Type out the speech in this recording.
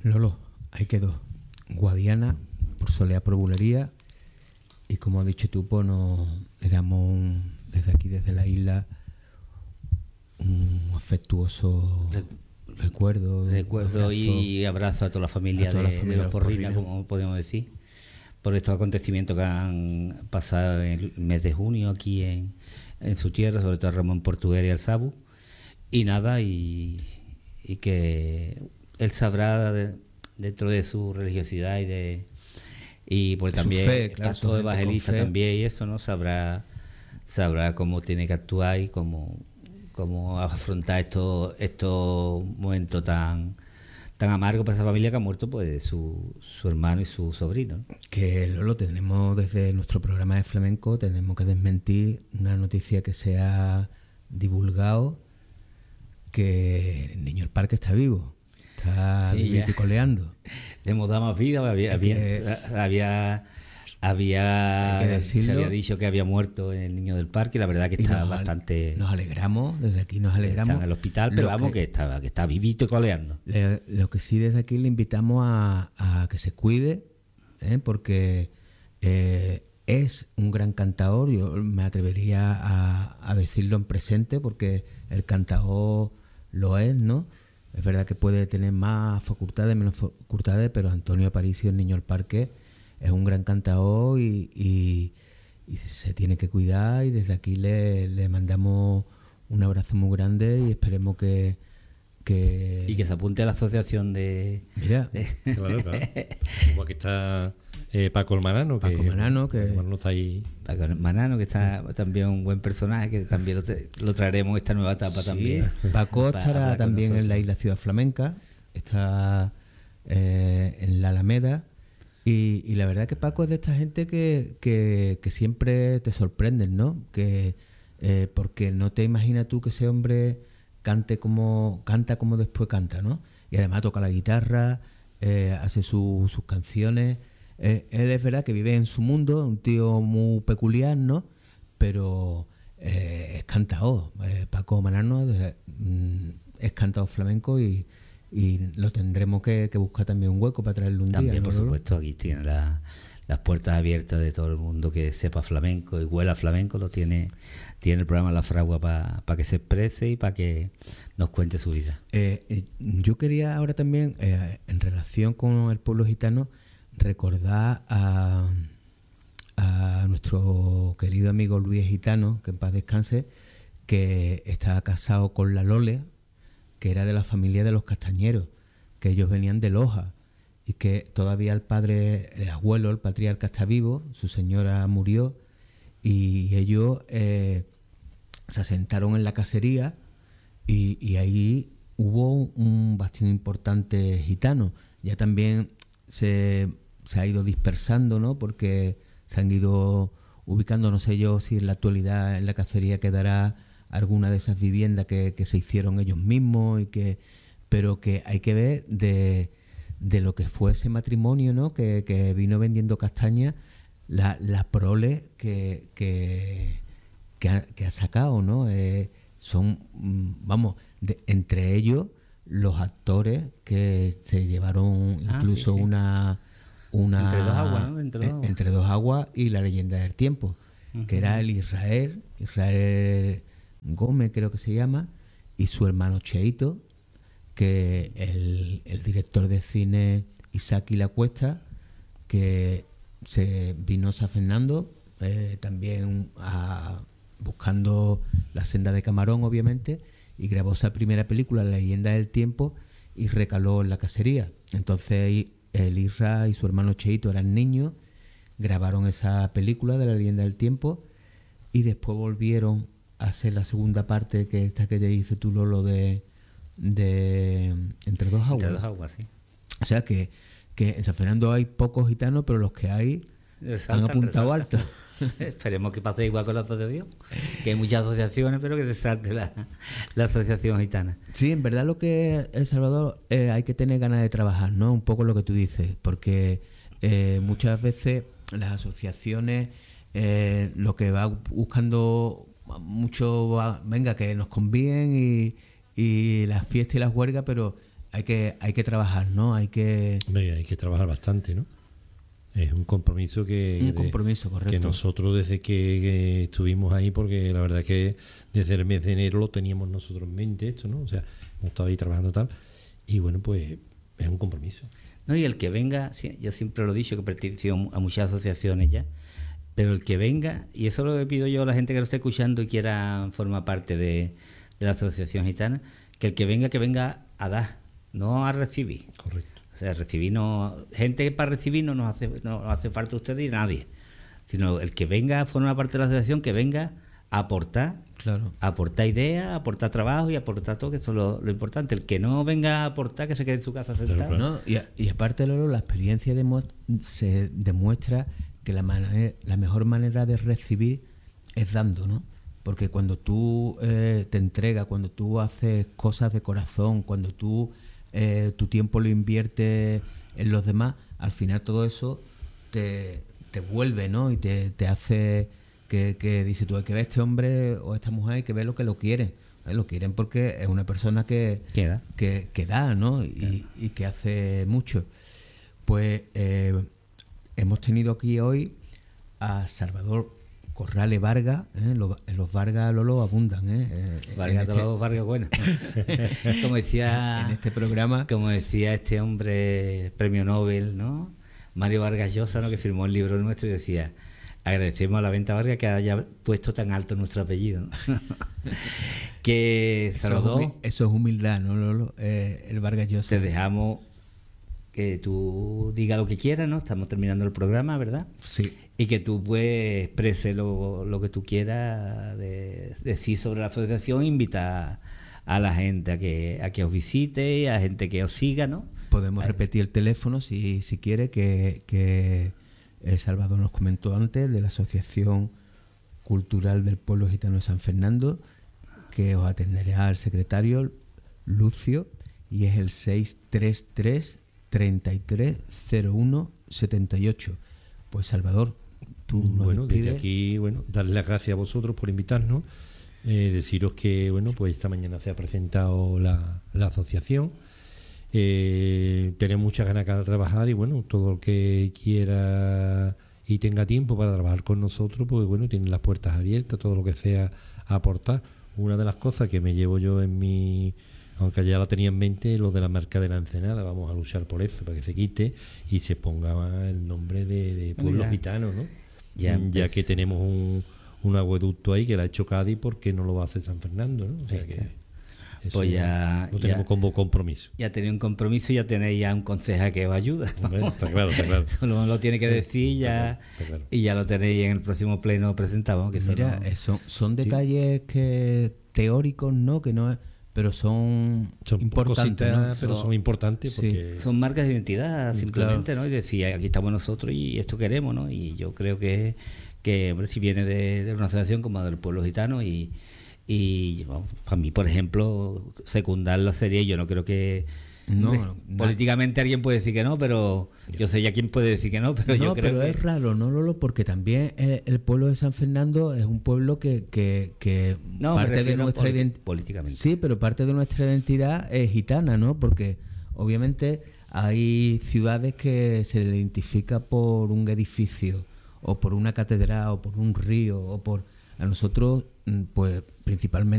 Lolo, ahí quedó. Guadiana, por Soleá, por Bulería. Y como has dicho tú, pues le damos desde aquí, desde la isla, un afectuoso recuerdo y abrazo a toda la familia de los Porrinas, como podemos decir, por estos acontecimientos que han pasado en el mes de junio aquí en su tierra, sobre todo Ramón Portugués y el Sabu. Y nada, y que él sabrá dentro de su religiosidad y porque también fe, claro, pastor evangelista también, y eso, ¿no? Sabrá cómo tiene que actuar y cómo afrontar estos momentos tan amargos para esa familia que ha muerto, pues su hermano y su sobrino, ¿no? Que Lolo, tenemos desde nuestro programa de flamenco, tenemos que desmentir una noticia que se ha divulgado, que el niño del parque está vivo, está vivito y coleando. Le hemos dado más vida, se había dicho que había muerto el niño del parque, la verdad que está bastante... Nos alegramos, desde aquí nos alegramos. Está en el hospital, pero vamos, que está vivito y coleando. Lo que sí, desde aquí le invitamos a que se cuide, porque es un gran cantador. Yo me atrevería a decirlo en presente, porque el cantador lo es, ¿no? Es verdad que puede tener más facultades, menos facultades, pero Antonio Aparicio, el niño del parque, es un gran cantador y se tiene que cuidar, y desde aquí le mandamos un abrazo muy grande y esperemos que y que se apunte a la asociación de... Mira, claro. Como aquí está Paco el Manano, que no está ahí. Paco el Manano, que está también un buen personaje, que también lo traeremos esta nueva etapa también. Paco estará también en la Isla Ciudad Flamenca, está en la Alameda, y la verdad que Paco es de esta gente que siempre te sorprenden, ¿no? Porque no te imaginas tú que ese hombre canta como después canta, ¿no? Y además toca la guitarra, hace sus canciones. Él es verdad que vive en su mundo, un tío muy peculiar, ¿no? Pero es cantador. Paco Manano es cantador flamenco y lo tendremos que buscar también un hueco para traerle un día. También, ¿no? por supuesto, aquí tiene las puertas abiertas de todo el mundo que sepa flamenco y huela flamenco. Lo tiene el programa La Fragua para que se exprese y para que nos cuente su vida. Yo quería ahora también, en relación con el pueblo gitano, recordar a nuestro querido amigo Luis Gitano, que en paz descanse, que estaba casado con la Lole, que era de la familia de los Castañeros, que ellos venían de Loja, y que todavía el abuelo, el patriarca, está vivo, su señora murió, y ellos se asentaron en la casería, y ahí hubo un bastión importante gitano. Ya también se ha ido dispersando, ¿no? Porque se han ido ubicando, no sé yo si en la actualidad en la cacería quedará alguna de esas viviendas que se hicieron ellos mismos, pero que hay que ver de lo que fue ese matrimonio, ¿no? Que vino vendiendo castaña, la prole que ha sacado, ¿no? Son, vamos, entre ellos los actores que se llevaron incluso sí. una Entre dos aguas, ¿no? Entre dos aguas y La Leyenda del Tiempo, que era el Israel Gómez, creo que se llama, y su hermano Cheito, que el director de cine Isaki La Cuesta, que se vino a San Fernando, también buscando la senda de Camarón, obviamente, y grabó esa primera película, La Leyenda del Tiempo, y recaló en la cacería. Entonces el Isra y su hermano Cheito eran niños, grabaron esa película de La Leyenda del Tiempo, y después volvieron a hacer la segunda parte, que esta que te dice tú, Lolo, de Entre dos aguas. Entre dos aguas, sí. O sea que en San Fernando hay pocos gitanos, pero los que hay han apuntado alto. Esperemos que pase igual con la asociación, que hay muchas asociaciones, pero que resalte la asociación gitana. Sí, en verdad lo que El Salvador hay que tener ganas de trabajar, ¿no? Un poco lo que tú dices, porque muchas veces las asociaciones lo que va buscando mucho, venga, que nos convienen y las fiestas y las huelgas, pero hay que trabajar, ¿no? Hay que trabajar bastante, ¿no? Es un compromiso correcto. Que nosotros desde que estuvimos ahí, porque la verdad que desde el mes de enero lo teníamos nosotros en mente esto, ¿no? O sea, hemos estado ahí trabajando tal, y bueno, pues es un compromiso. No, y el que venga, sí, yo siempre lo he dicho, que pertenezco a muchas asociaciones ya, pero el que venga, y eso lo que pido yo a la gente que lo esté escuchando y quiera formar parte de la Asociación Gitana, que el que venga a dar, no a recibir. Correcto. O sea, recibir no, gente para recibir no hace falta ustedes y nadie, sino el que venga a formar parte de la asociación, que venga a aportar, a aportar ideas, a aportar trabajo y a aportar todo, que eso es lo importante. El que no venga a aportar, que se quede en su casa sentado. Claro. ¿No? Y aparte, Lolo, la experiencia se demuestra que la mejor manera de recibir es dando, ¿no? Porque cuando tú te entregas, cuando tú haces cosas de corazón, cuando tú tu tiempo lo inviertes en los demás, al final todo eso te vuelve, ¿no? Y te hace que dices tú, hay que ver a este hombre o a esta mujer, hay que ver lo que lo quieren. Lo quieren porque es una persona que da, ¿no? Y que hace mucho. Pues hemos tenido aquí hoy a Salvador Corrales Vargas, los Vargas, Lolo, abundan, Vargas bueno. Como decía en este programa, como decía este hombre premio Nobel, ¿no? Mario Vargas Llosa, ¿no? Que firmó el libro nuestro y decía: agradecemos a la Venta Vargas que haya puesto tan alto nuestro apellido, ¿no? Que Salvador, eso es humildad, ¿no, Lolo? El Vargas Llosa. Te dejamos que tú digas lo que quieras, ¿no? Estamos terminando el programa, ¿verdad? Sí. Y que tú pues expreses lo que tú quieras decir sobre la asociación, invita a la gente a que os visite, a gente que os siga, ¿no? Podemos repetir el teléfono si quiere, que Salvador nos comentó antes, de la Asociación Cultural del Pueblo Gitano de San Fernando, que os atenderá el secretario Lucio, y es el 633 3301 78. Pues Salvador, tú nos despides. Desde aquí, darle las gracias a vosotros por invitarnos, deciros que pues esta mañana se ha presentado la asociación, tenemos muchas ganas de trabajar, y todo el que quiera y tenga tiempo para trabajar con nosotros, pues tienen las puertas abiertas, todo lo que sea aportar. Una de las cosas que me llevo yo en mi, aunque ya la tenía en mente, lo de la marca de la Ensenada. Vamos a luchar por eso, para que se quite y se ponga el nombre de Pueblo Gitano, ¿no? Ya que tenemos un acueducto ahí que lo ha hecho Cádiz, ¿por qué no lo va a hacer San Fernando, ¿no? O sea que eso, pues ya lo tenemos como compromiso. Ya tenéis un compromiso, ya tenéis ya un concejal que os ayuda, ¿no? Hombre, está claro. Lo tiene que decir ya, está claro. Y ya lo tenéis en el próximo pleno presentado. Que mira, son detalles que teóricos, ¿no? Que no es, pero son importantes, ¿no? Pero son importantes porque son marcas de identidad, simplemente, claro. ¿No? Y decir, aquí estamos nosotros y esto queremos, ¿no? Y yo creo que hombre, si viene de una asociación como del Pueblo Gitano y para mí, por ejemplo, secundar la serie, yo no creo que políticamente alguien puede decir que no, pero yo sé ya quién puede decir que no, pero yo creo pero que es raro, ¿no, Lolo? Porque también el pueblo de San Fernando es un pueblo que parte de nuestra identidad políticamente. Sí, pero parte de nuestra identidad es gitana, ¿no? Porque obviamente hay ciudades que se le identifica por un edificio o por una catedral o por un río o por... A nosotros, pues principalmente